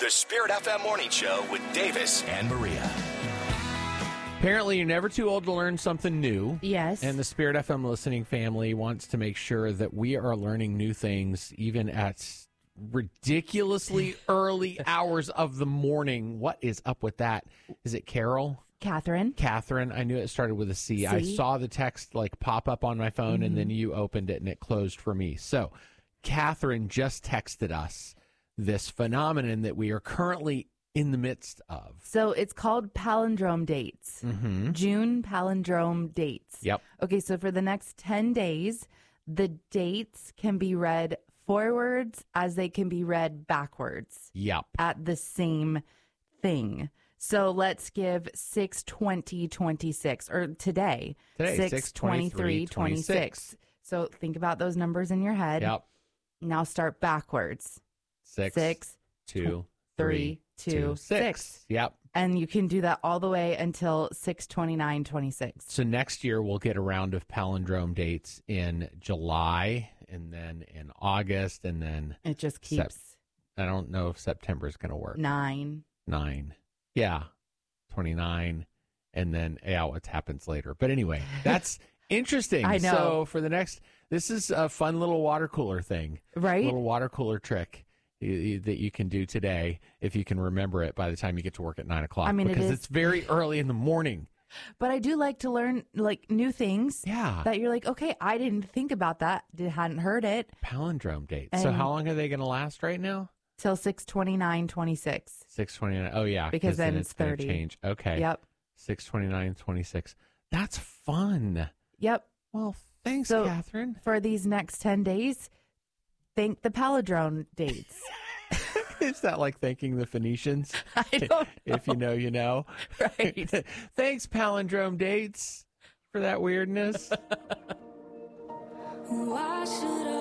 The Spirit FM Morning Show with Davis and Maria. Apparently, you're never too old to learn something new. Yes. And the Spirit FM listening family wants to make sure that we are learning new things even at ridiculously early hours of the morning. What is up with that? Is it Carol? Catherine. I knew it started with a C. I saw the text pop up on my phone, and then you opened it and it closed for me. So Catherine just texted us this phenomenon that we are currently in the midst of. So it's called palindrome dates. Mm-hmm. June palindrome dates. Yep. Okay, so for the next 10 days, the dates can be read forwards as they can be read backwards. Yep. At the same thing. So let's give 6/20/26, or today 6/23/26. So think about those numbers in your head. Yep. Now start backwards. 6, 2, 3, 2, 6. Yep. And you can do that all the way until 6/29/26. So next year we'll get a round of palindrome dates in July, and then in August, and then It just keeps I don't know if September is going to work. 9. Yeah. 29. And then, what happens later. But anyway, that's interesting. I know. So for the next, this is a fun little water cooler thing. Right? Little water cooler trick that you can do today if you can remember it by the time you get to work at 9 o'clock. I mean, because it's very early in the morning. But I do like to learn new things. Yeah. That you're like, okay, I didn't think about that. Hadn't heard it. Palindrome dates. So how long are they going to last right now? Till 6/29/26. 6/29. Oh, yeah. Because then it's gonna 30. change. Okay. Yep. 6/29/26. That's fun. Yep. Well, thanks, So Catherine. for these next 10 days, thank the palindrome dates. Is that like thanking the Phoenicians? I don't know. If you know, you know. Right. Thanks, palindrome dates, for that weirdness. Why should